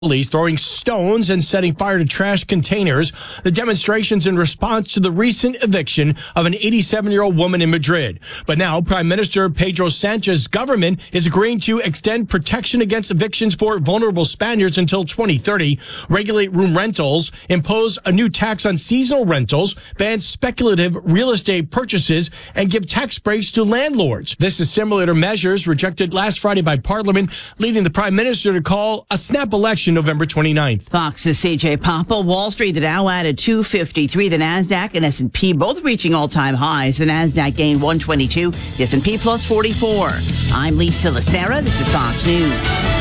Police throwing stones and setting fire to trash containers. The demonstrations in response to the recent eviction of an 87-year-old woman in Madrid. But now Prime Minister Pedro Sanchez's government is agreeing to extend protection against evictions for vulnerable Spaniards until 2030, regulate room rentals, impose a new tax on seasonal rentals, ban speculative real estate purchases, and give tax breaks to landlords. This is similar to measures rejected last Friday by Parliament, leading the Prime Minister to call a snap election November 29th. Fox's CJ Papa. Wall Street, the Dow added 253. The NASDAQ and S&P both reaching all-time highs. The NASDAQ gained 122. The S&P plus 44. I'm Lisa Lacera. This is Fox News.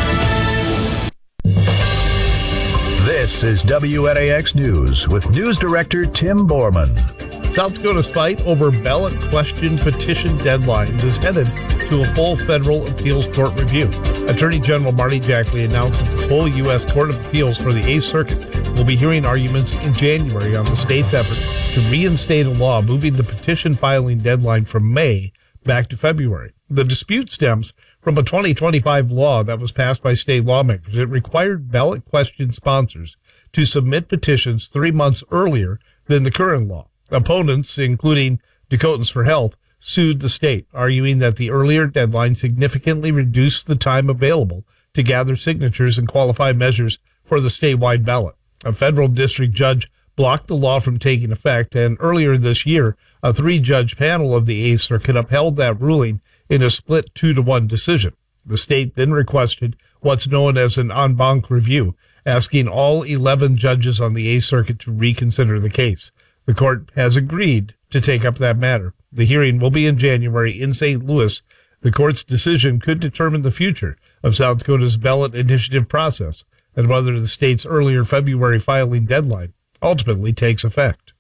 This is WNAX News with News Director Tim Borman. South Dakota's fight over ballot question petition deadlines is headed to a full federal appeals court review. Attorney General Marty Jackley announced that the full U.S. Court of Appeals for the 8th Circuit will be hearing arguments in January on the state's effort to reinstate a law moving the petition filing deadline from May back to February. The dispute stems from a 2025 law that was passed by state lawmakers. It required ballot question sponsors to submit petitions 3 months earlier than the current law. Opponents, including Dakotans for Health, sued the state, arguing that the earlier deadline significantly reduced the time available to gather signatures and qualify measures for the statewide ballot. A federal district judge blocked the law from taking effect, and earlier this year, a 3-judge panel of the 8th Circuit upheld that ruling in a split 2-1 decision. The state then requested what's known as an en banc review, asking all 11 judges on the 8th Circuit to reconsider the case. The court has agreed to take up that matter. The hearing will be in January in St. Louis. The court's decision could determine the future of South Dakota's ballot initiative process and whether the state's earlier February filing deadline ultimately takes effect.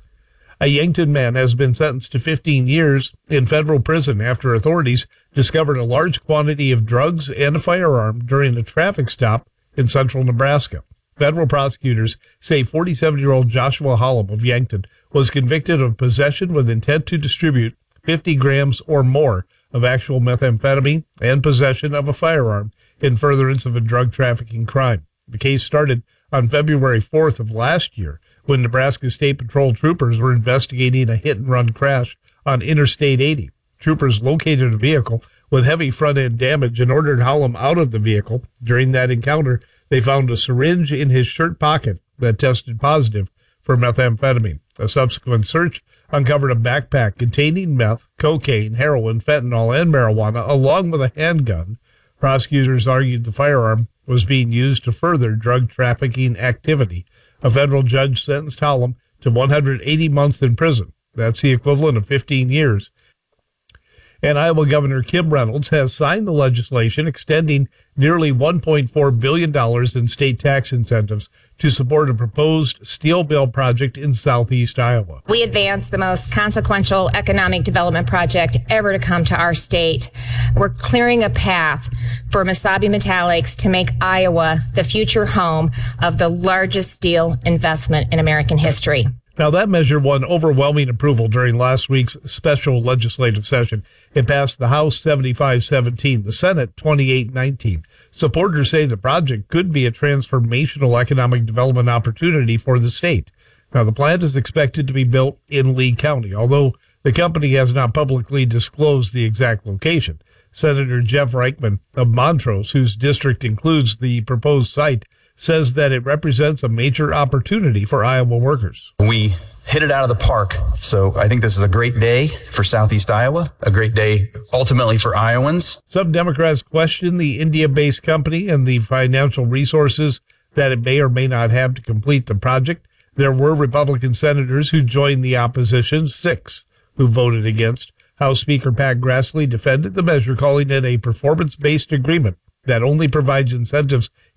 A Yankton man has been sentenced to 15 years in federal prison after authorities discovered a large quantity of drugs and a firearm during a traffic stop in central Nebraska. Federal prosecutors say 47-year-old Joshua Hollum of Yankton was convicted of possession with intent to distribute 50 grams or more of actual methamphetamine and possession of a firearm in furtherance of a drug trafficking crime. The case started on February 4th of last year when Nebraska State Patrol troopers were investigating a hit-and-run crash on Interstate 80. Troopers located a vehicle with heavy front-end damage and ordered Hollum out of the vehicle. During that encounter, they found a syringe in his shirt pocket that tested positive for methamphetamine. A subsequent search uncovered a backpack containing meth, cocaine, heroin, fentanyl, and marijuana, along with a handgun. Prosecutors argued the firearm was being used to further drug trafficking activity. A federal judge sentenced Hollum to 180 months in prison. That's the equivalent of 15 years. And Iowa Governor Kim Reynolds has signed the legislation extending nearly $1.4 billion in state tax incentives to support a proposed steel mill project in southeast Iowa. We advanced the most consequential economic development project ever to come to our state. We're clearing a path for Mesabi Metallics to make Iowa the future home of the largest steel investment in American history. Now, that measure won overwhelming approval during last week's special legislative session. It passed the House 75-17, the Senate 28-19. Supporters say the project could be a transformational economic development opportunity for the state. Now, the plant is expected to be built in Lee County, although the company has not publicly disclosed the exact location. Senator Jeff Reichman of Montrose, whose district includes the proposed site, says that it represents a major opportunity for Iowa workers. We hit it out of the park. So I think this is a great day for Southeast Iowa, a great day ultimately for Iowans. Some Democrats question the India-based company and the financial resources that it may or may not have to complete the project. There were Republican senators who joined the opposition, 6 who voted against. House Speaker Pat Grassley defended the measure, calling it a performance-based agreement that only provides incentives